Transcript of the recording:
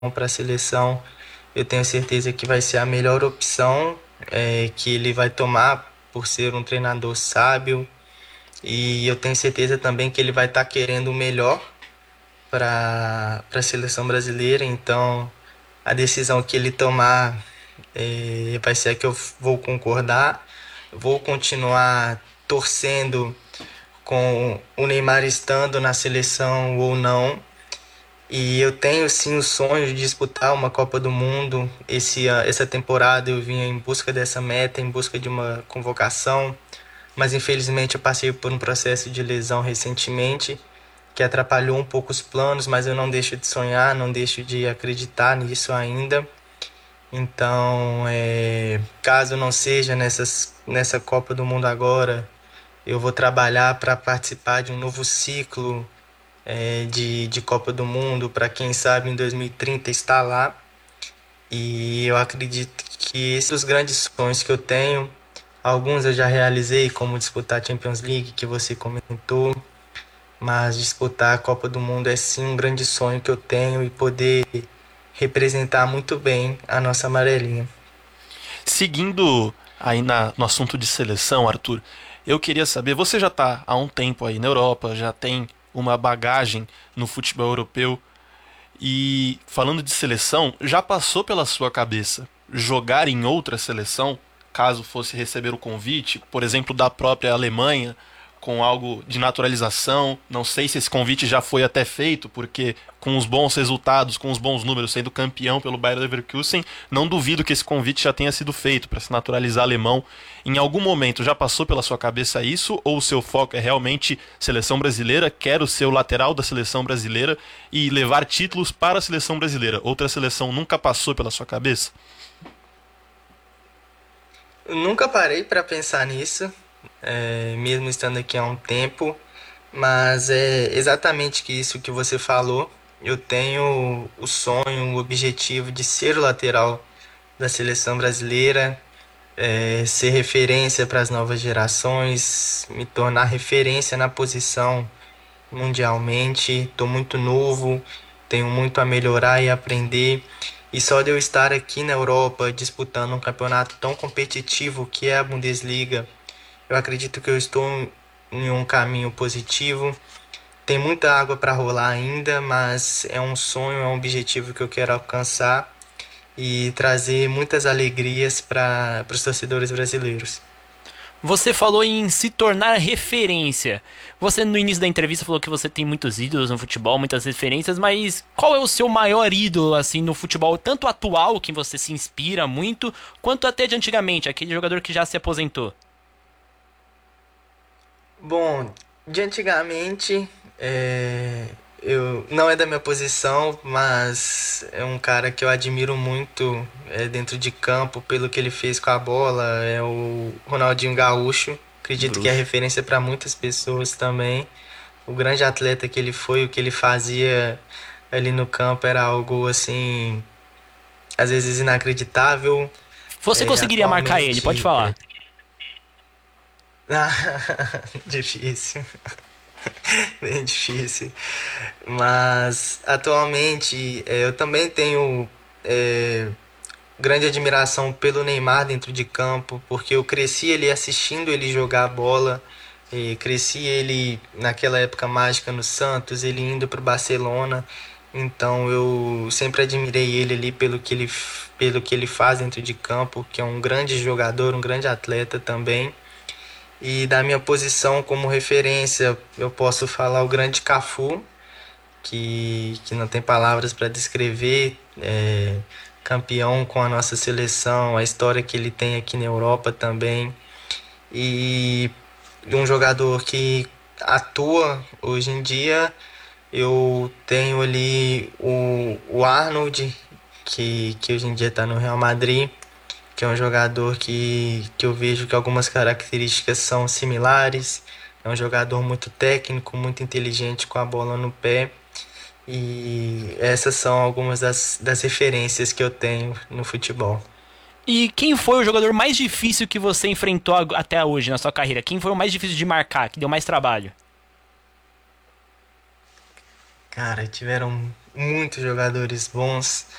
para a seleção, eu tenho certeza que vai ser a melhor opção que ele vai tomar por ser um treinador sábio. E eu tenho certeza também que ele vai estar querendo o melhor para a seleção brasileira. Então, a decisão que ele tomar vai ser a que eu vou concordar. Vou continuar torcendo com o Neymar estando na seleção ou não. E eu tenho sim o sonho de disputar uma Copa do Mundo. Essa temporada eu vim em busca dessa meta, em busca de uma convocação, mas infelizmente eu passei por um processo de lesão recentemente que atrapalhou um pouco os planos, mas eu não deixo de sonhar, não deixo de acreditar nisso ainda. Então, caso não seja nessa Copa do Mundo agora, eu vou trabalhar para participar de um novo ciclo de Copa do Mundo, para quem sabe em 2030 estar lá. E eu acredito que esses são os grandes sonhos que eu tenho. Alguns eu já realizei, como disputar a Champions League, que você comentou, mas disputar a Copa do Mundo é sim um grande sonho que eu tenho e poder representar muito bem a nossa amarelinha. Seguindo aí no assunto de seleção, Arthur, eu queria saber, você já está há um tempo aí na Europa, já tem uma bagagem no futebol europeu e falando de seleção, já passou pela sua cabeça jogar em outra seleção, caso fosse receber o convite, por exemplo, da própria Alemanha, com algo de naturalização? Não sei se esse convite já foi até feito, porque com os bons resultados, com os bons números, sendo campeão pelo Bayer Leverkusen, não duvido que esse convite já tenha sido feito para se naturalizar alemão. Em algum momento já passou pela sua cabeça isso, ou o seu foco é realmente seleção brasileira, quero ser o lateral da seleção brasileira e levar títulos para a seleção brasileira? Outra seleção nunca passou pela sua cabeça? Eu nunca parei para pensar nisso, mesmo estando aqui há um tempo, mas é exatamente que isso que você falou. Eu tenho o sonho, o objetivo de ser o lateral da seleção brasileira, ser referência para as novas gerações, me tornar referência na posição mundialmente. Estou muito novo, tenho muito a melhorar e aprender. E só de eu estar aqui na Europa disputando um campeonato tão competitivo que é a Bundesliga, eu acredito que eu estou em um caminho positivo. Tem muita água para rolar ainda, mas é um sonho, é um objetivo que eu quero alcançar e trazer muitas alegrias para os torcedores brasileiros. Você falou em se tornar referência. Você no início da entrevista falou que você tem muitos ídolos no futebol, muitas referências, mas qual é o seu maior ídolo assim no futebol, tanto atual, que você se inspira muito, quanto até de antigamente, aquele jogador que já se aposentou? Bom, de antigamente, eu não é da minha posição, mas é um cara que eu admiro muito dentro de campo pelo que ele fez com a bola, é o Ronaldinho Gaúcho. Acredito que é Bruxo. referência para muitas pessoas também. O grande atleta que ele foi, o que ele fazia ali no campo era algo assim, às vezes inacreditável. Você conseguiria marcar ele, pode Atualmente, falar. difícil. Bem difícil. Mas atualmente eu também tenho grande admiração pelo Neymar dentro de campo, porque eu cresci ele assistindo ele jogar bola, e cresci ele naquela época mágica no Santos, ele indo para o Barcelona. Então eu sempre admirei ele ali pelo que ele faz dentro de campo, que é um grande jogador, um grande atleta também. E da minha posição como referência, eu posso falar o grande Cafu, que não tem palavras para descrever, campeão com a nossa seleção, a história que ele tem aqui na Europa também. E um jogador que atua hoje em dia, eu tenho ali o Arnold, que hoje em dia está no Real Madrid, que é um jogador que eu vejo que algumas características são similares. É um jogador muito técnico, muito inteligente com a bola no pé. E essas são algumas das referências que eu tenho no futebol. E quem foi o jogador mais difícil que você enfrentou até hoje na sua carreira? Quem foi o mais difícil de marcar, que deu mais trabalho? Cara, tiveram muitos jogadores bons.